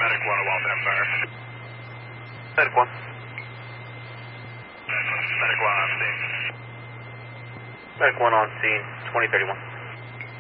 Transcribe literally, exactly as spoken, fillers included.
Medic one, a Waltham fire. Medic one. Medic one on scene. Medic one on scene, twenty thirty-one.